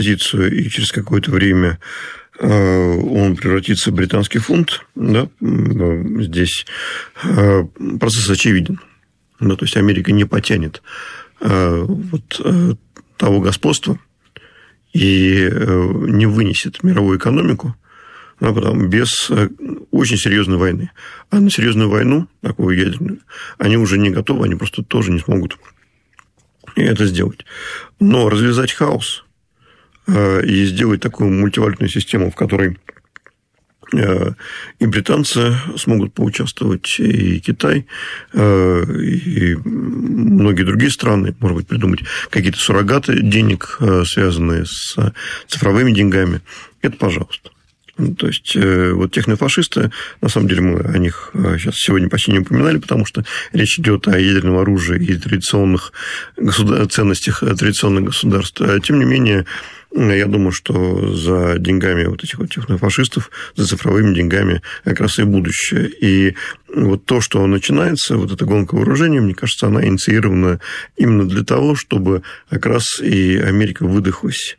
позицию, и через какое-то время он превратится в британский фунт, да, здесь процесс очевиден. Да, то есть Америка не потянет того господства и не вынесет мировую экономику, да, без очень серьезной войны. А на серьезную войну, такую ядерную, они уже не готовы, они просто тоже не смогут это сделать. Но развязать хаос и сделать такую мультивалютную систему, в которой и британцы смогут поучаствовать, и Китай, и многие другие страны, может быть, придумать какие-то суррогаты денег, связанные с цифровыми деньгами, это пожалуйста. То есть, вот технофашисты, на самом деле, мы о них сейчас сегодня почти не упоминали, потому что речь идет о ядерном оружии и традиционных ценностях традиционных государств. Тем не менее, я думаю, что за деньгами вот этих вот технофашистов, за цифровыми деньгами как раз и будущее. И вот то, что начинается, вот эта гонка вооружений, мне кажется, она инициирована именно для того, чтобы как раз и Америка выдохлась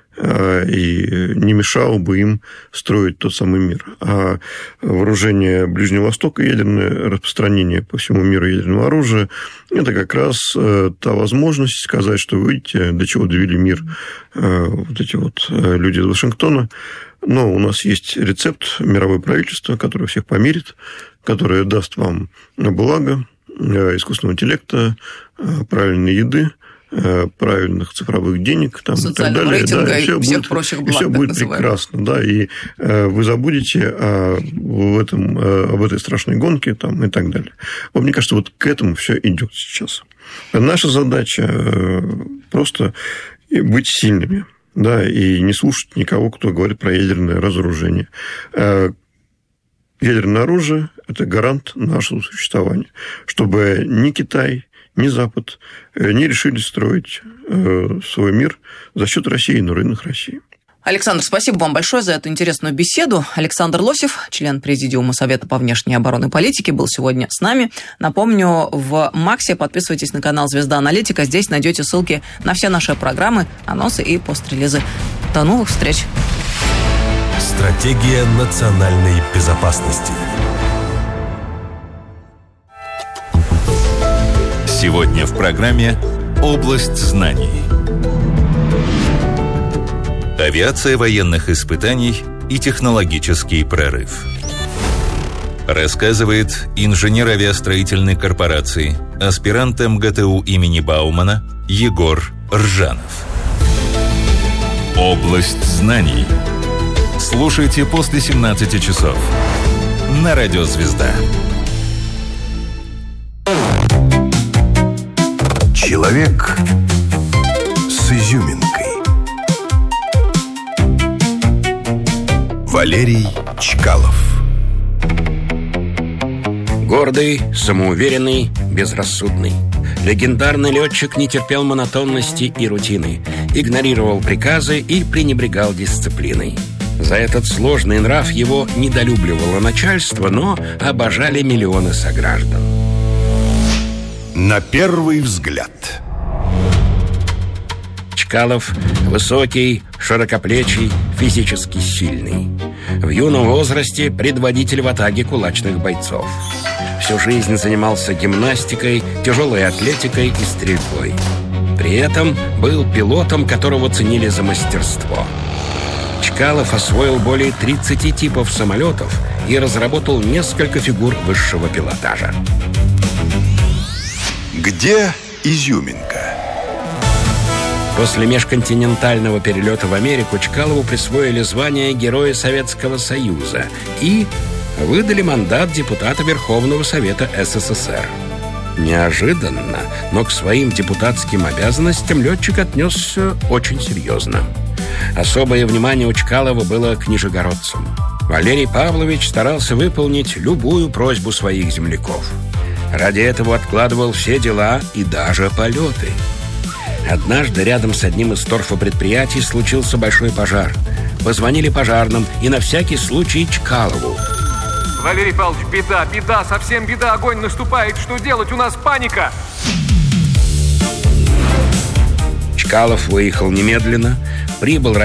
и не мешало бы им строить тот самый мир. А вооружение Ближнего Востока, ядерное распространение по всему миру ядерного оружия, это как раз та возможность сказать, что вы видите, до чего довели мир вот эти вот люди из Вашингтона. Но у нас есть рецепт, мировое правительство, которое всех помирит, которое даст вам благо искусственного интеллекта, правильной еды, правильных цифровых денег там, и так далее. Да, и всех прочих благ, и все будет прекрасно. Да, и вы забудете об этой страшной гонке там, и так далее. Вот, мне кажется, вот к этому все идет сейчас. Наша задача просто быть сильными, да, и не слушать никого, кто говорит про ядерное разоружение. Ядерное оружие – это гарант нашего существования, чтобы ни Китай, ни Запад не решили строить свой мир за счет России на рынок России. Александр, спасибо вам большое за эту интересную беседу. Александр Лосев, член Президиума Совета по внешней и оборонной политике, был сегодня с нами. Напомню, в Максе подписывайтесь на канал «Звезда Аналитика». Здесь найдете ссылки на все наши программы, анонсы и пострелизы. До новых встреч! Стратегия национальной безопасности. Сегодня в программе «Область знаний». Авиация военных испытаний и технологический прорыв. Рассказывает инженер авиастроительной корпорации, аспирант МГТУ имени Баумана Егор Ржанов. «Область знаний». Слушайте после 17 часов на радио «Звезда». Человек с изюминкой. Валерий Чкалов. Гордый, самоуверенный, безрассудный. Легендарный летчик не терпел монотонности и рутины, игнорировал приказы и пренебрегал дисциплиной. За этот сложный нрав его недолюбливало начальство, но обожали миллионы сограждан. На первый взгляд. Чкалов высокий, широкоплечий, физически сильный. В юном возрасте предводитель в атаге кулачных бойцов. Всю жизнь занимался гимнастикой, тяжелой атлетикой и стрельбой. При этом был пилотом, которого ценили за мастерство. Чкалов освоил более 30 типов самолетов и разработал несколько фигур высшего пилотажа. Где изюминка? После межконтинентального перелета в Америку Чкалову присвоили звание Героя Советского Союза и выдали мандат депутата Верховного Совета СССР. Неожиданно, но к своим депутатским обязанностям летчик отнесся очень серьезно. Особое внимание у Чкалова было к нижегородцам. Валерий Павлович старался выполнить любую просьбу своих земляков. Ради этого откладывал все дела и даже полеты. Однажды рядом с одним из торфопредприятий случился большой пожар. Позвонили пожарным и на всякий случай Чкалову. Валерий Павлович, беда, совсем беда, огонь наступает, что делать, у нас паника. Чкалов выехал немедленно, прибыл